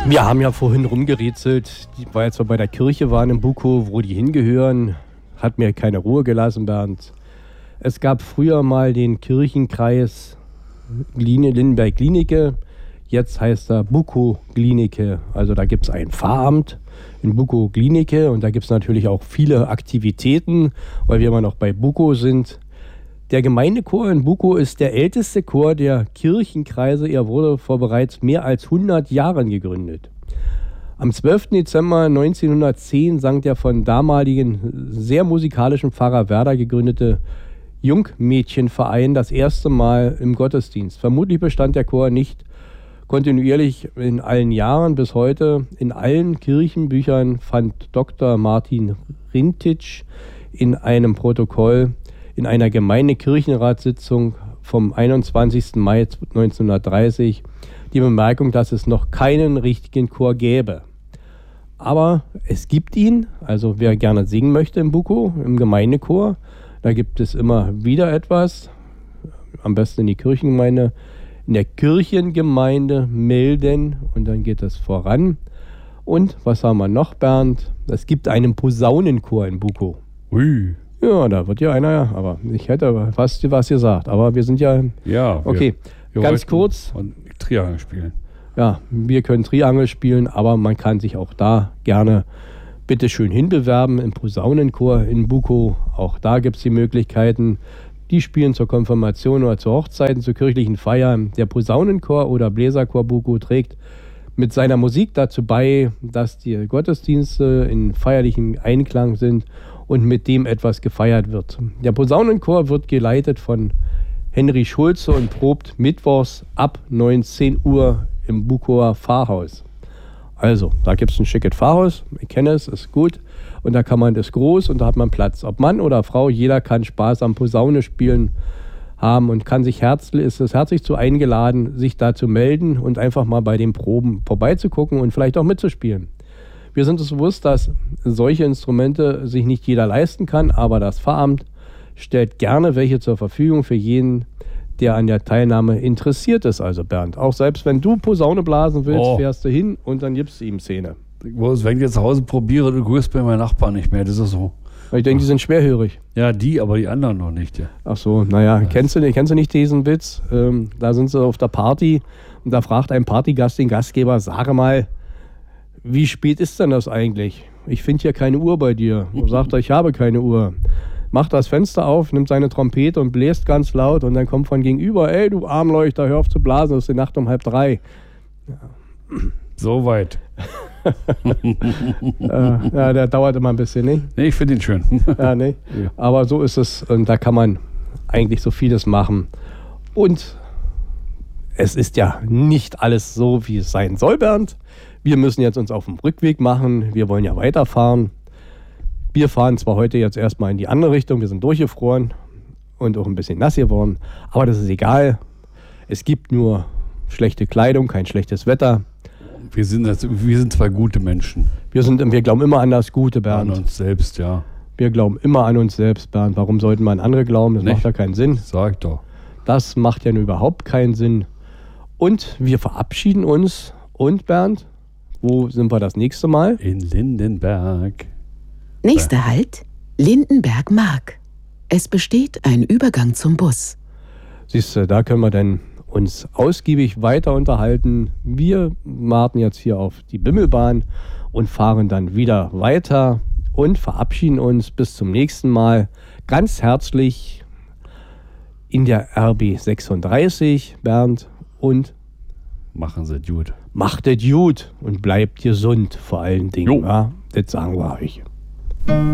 Wir haben ja vorhin rumgerätselt, weil wir bei der Kirche waren in Bukow, wo die hingehören. Hat mir keine Ruhe gelassen, Bernd. Es gab früher mal den Kirchenkreis Lindenberg-Glienicke. Jetzt heißt er Bukow-Glienicke. Also da gibt es ein Pfarramt in Bukow-Glienicke und da gibt es natürlich auch viele Aktivitäten, weil wir immer noch bei Bukow sind. Der Gemeindechor in Bukow ist der älteste Chor der Kirchenkreise. Er wurde vor bereits mehr als 100 Jahren gegründet. Am 12. Dezember 1910 sang der von damaligen sehr musikalischen Pfarrer Werder gegründete Jungmädchenverein das erste Mal im Gottesdienst. Vermutlich bestand der Chor nicht kontinuierlich in allen Jahren bis heute. In allen Kirchenbüchern fand Dr. Martin Rintitsch in einem Protokoll in einer Gemeindekirchenratssitzung vom 21. Mai 1930 die Bemerkung, dass es noch keinen richtigen Chor gäbe. Aber es gibt ihn, also wer gerne singen möchte in Bukow, im Gemeindechor, da gibt es immer wieder etwas, am besten in die Kirchengemeinde, in der Kirchengemeinde melden und dann geht das voran. Und was haben wir noch, Bernd? Es gibt einen Posaunenchor in Bukow. Ui. Ja, da wird ja einer, aber ich hätte fast was gesagt, aber wir sind ja... Ja, okay, wir ganz kurz. Und Triangel spielen. Ja, wir können Triangel spielen, aber man kann sich auch da gerne bitteschön hinbewerben im Posaunenchor in Bukow. Auch da gibt es die Möglichkeiten. Die spielen zur Konfirmation oder zu Hochzeiten, zu kirchlichen Feiern. Der Posaunenchor oder Bläserchor Bukow trägt mit seiner Musik dazu bei, dass die Gottesdienste in feierlichem Einklang sind und mit dem etwas gefeiert wird. Der Posaunenchor wird geleitet von Henry Schulze und probt mittwochs ab 19 Uhr im Bukower Pfarrhaus. Also, da gibt es ein schickes Pfarrhaus, ich kenne es, ist gut. Und da kann man das groß und da hat man Platz. Ob Mann oder Frau, jeder kann Spaß am Posaune spielen haben und ist es herzlich zu eingeladen, sich da zu melden und einfach mal bei den Proben vorbeizugucken und vielleicht auch mitzuspielen. Wir sind uns bewusst, dass solche Instrumente sich nicht jeder leisten kann, aber das Pfarramt stellt gerne welche zur Verfügung für jeden, der an der Teilnahme interessiert ist. Also Bernd, auch selbst wenn du Posaune blasen willst, fährst du hin und dann gibst du ihm Szene. Wenn ich jetzt zu Hause probiere, du grüßt bei meinen Nachbarn nicht mehr, das ist so. Ich denke, die sind schwerhörig. Ja, die, aber die anderen noch nicht. Ja. Ach so, naja, kennst du nicht diesen Witz? Da sind sie auf der Party und da fragt ein Partygast den Gastgeber, sage mal, wie spät ist denn das eigentlich? Ich finde hier keine Uhr bei dir. Und sagt er, ich habe keine Uhr. Macht das Fenster auf, nimmt seine Trompete und bläst ganz laut und dann kommt von gegenüber, ey du Armleuchter, hör auf zu blasen, es ist die Nacht um 2:30. Ja. So weit. Ja, der dauert immer ein bisschen, nicht? Nee, ich finde ihn schön. Ja, nee. Ja. Aber so ist es und da kann man eigentlich so vieles machen. Und es ist ja nicht alles so, wie es sein soll, Bernd. Wir müssen jetzt uns auf den Rückweg machen. Wir wollen ja weiterfahren. Wir fahren zwar heute jetzt erstmal in die andere Richtung. Wir sind durchgefroren und auch ein bisschen nass geworden. Aber das ist egal. Es gibt nur schlechte Kleidung, kein schlechtes Wetter. Wir sind zwei gute Menschen. Wir glauben immer an das Gute, Bernd. An uns selbst, ja. Wir glauben immer an uns selbst, Bernd. Warum sollten wir an andere glauben? Das macht ja keinen Sinn. Sag doch. Das macht ja nur überhaupt keinen Sinn. Und wir verabschieden uns. Und Bernd, wo sind wir das nächste Mal? In Lindenberg. Nächster Halt, Lindenberg-Mark. Es besteht ein Übergang zum Bus. Siehst du, da können wir dann uns ausgiebig weiter unterhalten. Wir warten jetzt hier auf die Bimmelbahn und fahren dann wieder weiter und verabschieden uns bis zum nächsten Mal ganz herzlich in der RB 36, Bernd, und machen Sie es gut. Macht es gut und bleibt gesund vor allen Dingen. Ja? Das sagen wir euch.